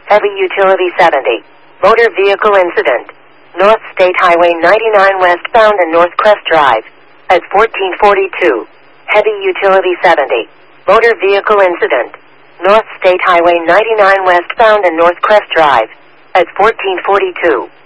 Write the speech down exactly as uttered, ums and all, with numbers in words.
Heavy Utility seventy. Motor vehicle incident. North State Highway ninety-nine westbound and North Crest Drive. At fourteen forty-two. Heavy Utility seventy. Motor vehicle incident. North State Highway ninety-nine westbound and North Crest Drive. At fourteen forty-two.